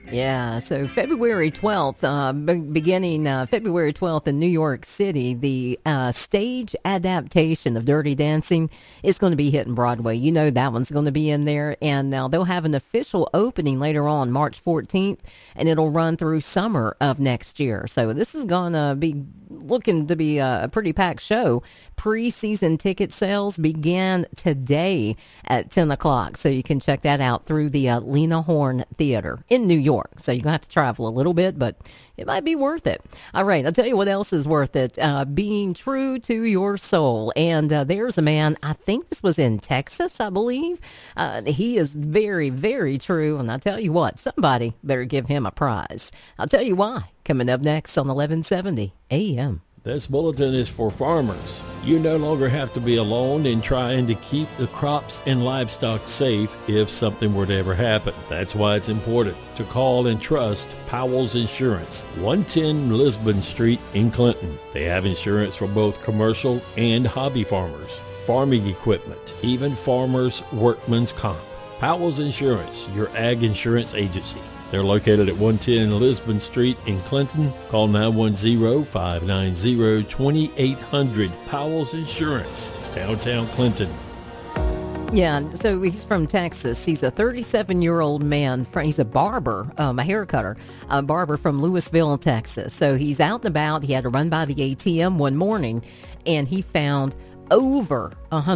Yeah, so February 12th, beginning February 12th in New York City, the stage adaptation of Dirty Dancing is going to be hitting Broadway. You know that one's going to be in there. And now they'll have an official opening later on, March 14th, and it'll run through summer of next year. So this is going to be looking to be a pretty packed show. Pre-season ticket sales began today at 10 o'clock. So you can check that out through the Lena Horne Theater in New York. So you're going to have to travel a little bit, but it might be worth it. All right, I'll tell you what else is worth it. Being true to your soul. And there's a man, I think this was in Texas, I believe. He is very, very true. And I'll tell you what, somebody better give him a prize. I'll tell you why. Coming up next on 1170 AM. This bulletin is for farmers. You no longer have to be alone in trying to keep the crops and livestock safe if something were to ever happen. That's why it's important to call and trust Powell's Insurance, 110 Lisbon Street in Clinton. They have insurance for both commercial and hobby farmers, farming equipment, even farmers' workman's comp. Powell's Insurance, your ag insurance agency. They're located at 110 Lisbon Street in Clinton. Call 910-590-2800. Powell's Insurance, downtown Clinton. Yeah, so he's from Texas. He's a 37-year-old man. He's a barber, a hair cutter, a barber from Louisville, Texas. So he's out and about. He had to run by the ATM one morning, and he found over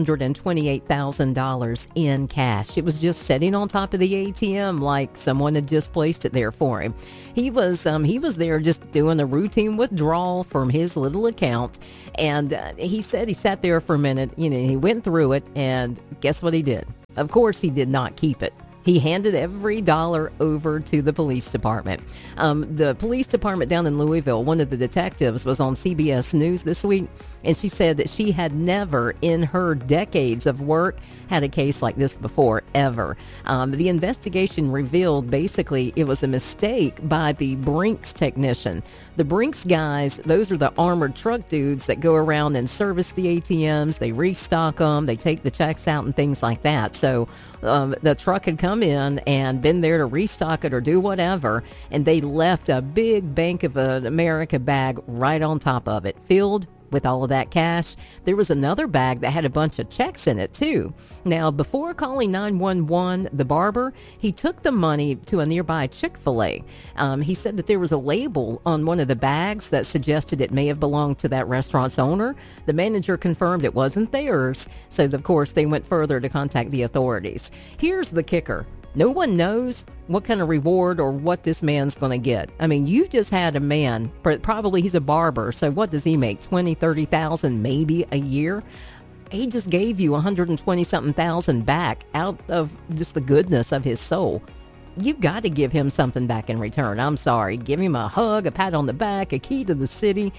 $128,000 in cash. It was just sitting on top of the ATM like someone had just placed it there for him. He was there just doing a routine withdrawal from his little account, and he said he sat there for a minute. He went through it, and guess what he did? Of course, he did not keep it. He handed every dollar over to the police department. The police department down in Louisville, one of the detectives was on CBS News this week, and she said that she had never in her decades of work had a case like this before, ever. The investigation revealed basically it was a mistake by the Brinks technician. The Brinks guys, those are the armored truck dudes that go around and service the ATMs. They restock them. They take the checks out and things like that. So the truck had come in and been there to restock it or do whatever, and they left a big Bank of America bag right on top of it, filled with all of that cash. There was another bag that had a bunch of checks in it too. Now, before calling 911, the barber, he took the money to a nearby Chick-fil-A. He said that there was a label on one of the bags that suggested it may have belonged to that restaurant's owner. The manager confirmed it wasn't theirs, so of course they went further to contact the authorities. Here's the kicker. No one knows what kind of reward or what this man's going to get. I mean, you just had a man, probably he's a barber, so what does he make? 20, 30,000 maybe a year? He just gave you 120-something thousand back out of just the goodness of his soul. You got to give him something back in return. I'm sorry. Give him a hug, a pat on the back, a key to the city.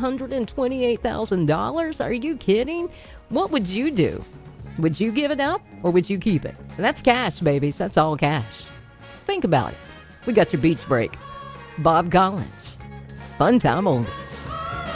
$128,000? Are you kidding? What would you do? Would you give it up or would you keep it? That's cash, babies. That's all cash. Think about it. We got your beach break. Bob Collins. Fun time oldies.